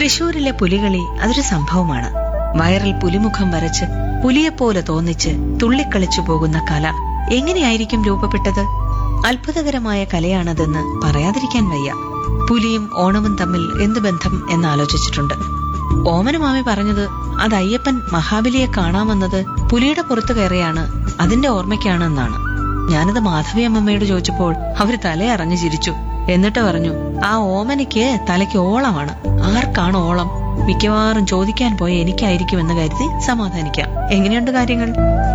തൃശൂരിലെ പുലികളി അതൊരു സംഭവമാണ്. വയറിൽ പുലിമുഖം വരച്ച് പുലിയെപ്പോലെ തോന്നിച്ച് തുള്ളിക്കളിച്ചു പോകുന്ന കല എങ്ങനെയായിരിക്കും രൂപപ്പെട്ടത്? അത്ഭുതകരമായ കലയാണതെന്ന് പറയാതിരിക്കാൻ വയ്യ. പുലിയും ഓണവും തമ്മിൽ എന്ത് ബന്ധം എന്നാലോചിച്ചിട്ടുണ്ട്. ഓമനമാമി പറഞ്ഞത് അത് അയ്യപ്പൻ മഹാബലിയെ കാണാമെന്നത് പുലിയുടെ പുറത്തു കയറിയാണ്, അതിന്റെ ഓർമ്മയ്ക്കാണ് എന്നാണ്. ഞാനത് മാധവിയമ്മയോട് ചോദിച്ചപ്പോൾ അവര് തലയറഞ്ഞു ചിരിച്ചു. എന്നിട്ട് പറഞ്ഞു, ആ ഓമനയ്ക്ക് തലയ്ക്ക് ഓളമാണ്. ആർക്കാണ് ഓളം? മിക്കവാറും ചോദിക്കാൻ പോയ എനിക്കായിരിക്കുമെന്ന് കരുതി സമാധാനിക്കാം. എങ്ങനെയുണ്ട് കാര്യങ്ങൾ?